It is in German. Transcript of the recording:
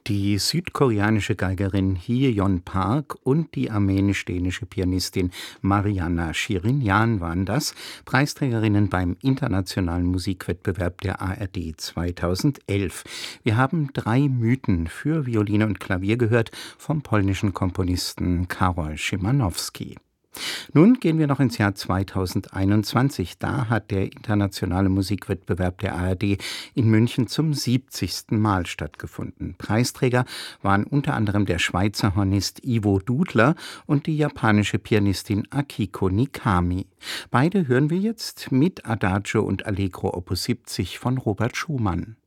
Die südkoreanische Geigerin Hye-yeon Park und die armenisch-dänische Pianistin Marianna Shirinyan waren das, Preisträgerinnen beim internationalen Musikwettbewerb der ARD 2011. Wir haben 3 Mythen für Violine und Klavier gehört vom polnischen Komponisten Karol Szymanowski. Nun gehen wir noch ins Jahr 2021. Da hat der internationale Musikwettbewerb der ARD in München zum 70. Mal stattgefunden. Preisträger waren unter anderem der Schweizer Hornist Ivo Dudler und die japanische Pianistin Akiko Nikami. Beide hören wir jetzt mit Adagio und Allegro Opus 70 von Robert Schumann.